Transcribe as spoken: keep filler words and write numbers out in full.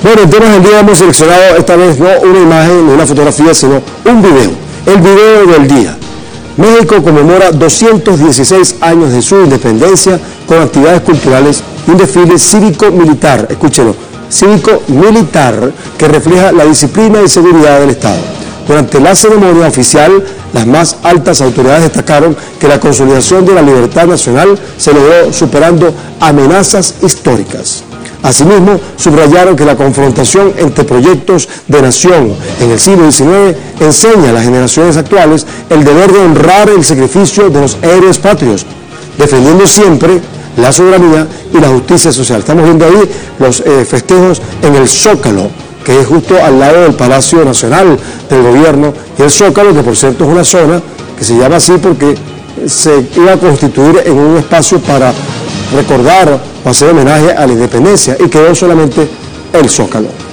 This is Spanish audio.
Bueno, en temas del día hemos seleccionado esta vez no una imagen ni una fotografía, sino un video. El video del día. México conmemora doscientos dieciséis años de su independencia con actividades culturales y un desfile cívico-militar, escúchelo, cívico-militar que refleja la disciplina y seguridad del Estado. Durante la ceremonia oficial, las más altas autoridades destacaron que la consolidación de la libertad nacional se logró superando amenazas históricas. Asimismo, subrayaron que la confrontación entre proyectos de nación en el siglo diecinueve enseña a las generaciones actuales el deber de honrar el sacrificio de los héroes patrios, defendiendo siempre la soberanía y la justicia social. Estamos viendo ahí los eh, festejos en el Zócalo, que es justo al lado del Palacio Nacional del Gobierno, y el Zócalo, que por cierto es una zona que se llama así porque se iba a constituir en un espacio para recordar o hacer homenaje a la independencia, y quedó solamente el Zócalo.